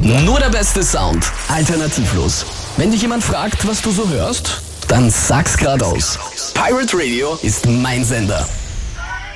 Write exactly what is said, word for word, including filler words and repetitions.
Nur der beste Sound. Alternativlos. Wenn dich jemand fragt, was du so hörst, dann sag's geradeaus. Pirate Radio ist mein Sender.